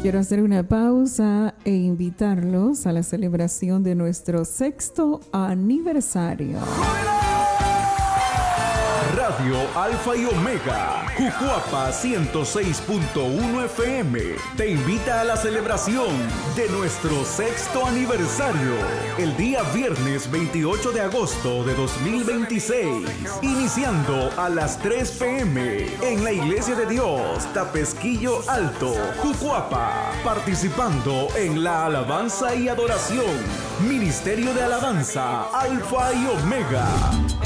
Quiero hacer una pausa e invitarlos a la celebración de nuestro 6º aniversario. Radio Alfa y Omega, Jucuapa 106.1 FM, te invita a la celebración de nuestro 6º aniversario, el día viernes 28 de agosto de 2026, iniciando a las 3 p.m. en la Iglesia de Dios, Tapesquillo Alto, Jucuapa, participando en la alabanza y adoración, Ministerio de Alabanza, Alfa y Omega.